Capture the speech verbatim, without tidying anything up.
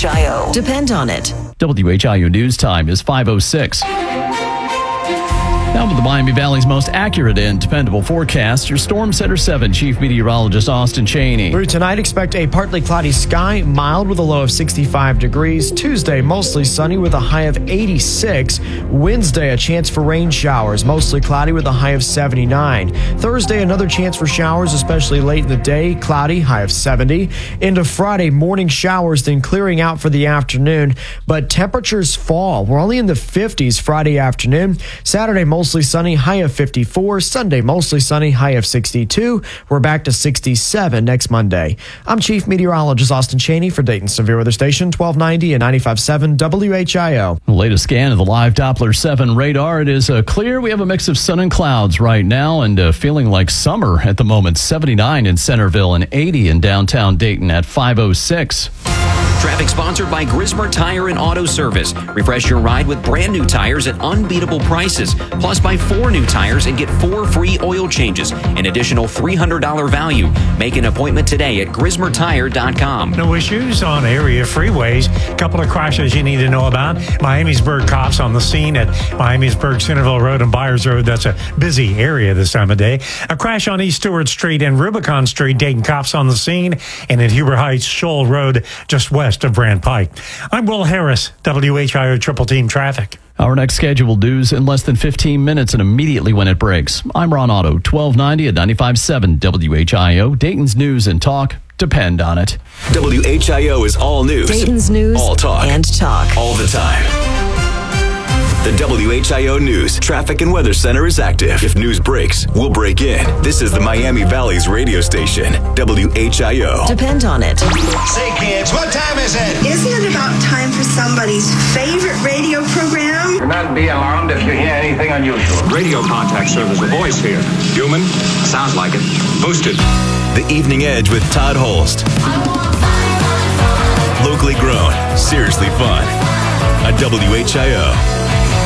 I O. Depend on it. W H I O News Time is five oh six. Now with the Miami Valley's most accurate and dependable forecast, your Storm Center seven Chief Meteorologist Austin Cheney. Through tonight, expect a partly cloudy sky, mild with a low of sixty-five degrees. Tuesday, mostly sunny with a high of eighty-six. Wednesday, a chance for rain showers, mostly cloudy with a high of seventy-nine. Thursday, another chance for showers, especially late in the day, cloudy, high of seventy. Into Friday, morning showers, then clearing out for the afternoon. But temperatures fall. We're only in the fifties Friday afternoon. Saturday, mostly sunny, high of fifty-four. Sunday, mostly sunny, high of sixty-two. We're back to sixty-seven next Monday. I'm Chief Meteorologist Austin Cheney for Dayton Severe Weather Station, twelve ninety and ninety-five point seven W H I O. The latest scan of the live Doppler seven radar. It is uh, clear. We have a mix of sun and clouds right now and uh, feeling like summer at the moment. seventy-nine in Centerville and eighty in downtown Dayton at five oh six. Traffic sponsored by Grismer Tire and Auto Service. Refresh your ride with brand new tires at unbeatable prices. Plus, buy four new tires and get four free oil changes. An additional three hundred dollars value. Make an appointment today at grismer tire dot com. No issues on area freeways. A couple of crashes you need to know about. Miamisburg cops on the scene at Miamisburg, Centerville Road and Byers Road. That's a busy area this time of day. A crash on East Stewart Street and Rubicon Street. Dayton cops on the scene. And at Huber Heights, Shoal Road, just west of Brand Pike. I'm Will Harris, W H I O Triple Team Traffic. Our next scheduled news in less than fifteen minutes and immediately when it breaks. I'm Ron Otto, twelve ninety at ninety-five point seven W H I O. Dayton's news and talk. Depend on it. W H I O is all news. Dayton's news all talk. and talk. All the time. The W H I O News Traffic and Weather Center is active. If news breaks, we'll break in. This is the Miami Valley's radio station, W H I O. Depend on it. Say, kids, what time is it? Isn't it about time for somebody's favorite radio program? Do not be alarmed if you hear anything unusual. Radio contact service, a voice here. Human? Sounds like it. Boosted. The Evening Edge with Todd Holst. Locally grown, seriously fun. On W H I O.